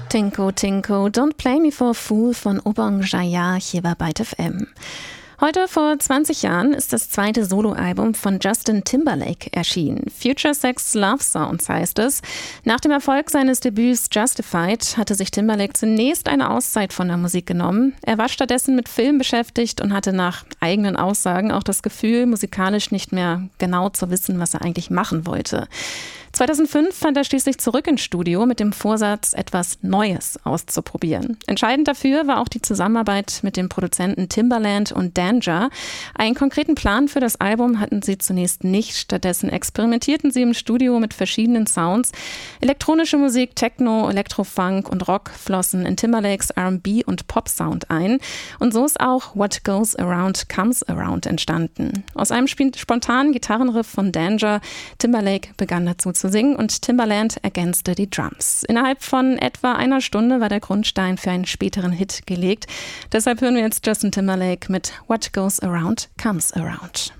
Tinko Tinko, Don't Play Me for a Fool von Obong Jaya hier bei Byte FM. Heute vor 20 Jahren ist das zweite Soloalbum von Justin Timberlake erschienen. Future Sex Love Sounds heißt es. Nach dem Erfolg seines Debüts Justified hatte sich Timberlake zunächst eine Auszeit von der Musik genommen. Er war stattdessen mit Film beschäftigt und hatte nach eigenen Aussagen auch das Gefühl, musikalisch nicht mehr genau zu wissen, was er eigentlich machen wollte. 2005 fand er schließlich zurück ins Studio mit dem Vorsatz, etwas Neues auszuprobieren. Entscheidend dafür war auch die Zusammenarbeit mit dem Produzenten Timbaland und Danja. Einen konkreten Plan für das Album hatten sie zunächst nicht. Stattdessen experimentierten sie im Studio mit verschiedenen Sounds. Elektronische Musik, Techno, Elektrofunk und Rock flossen in Timberlakes R&B und Pop-Sound ein. Und so ist auch What Goes Around Comes Around entstanden. Aus einem spontanen Gitarrenriff von Danja, Timberlake begann dazu zu singen und Timbaland ergänzte die Drums. Innerhalb von etwa einer Stunde war der Grundstein für einen späteren Hit gelegt. Deshalb hören wir jetzt Justin Timberlake mit What Goes Around Comes Around.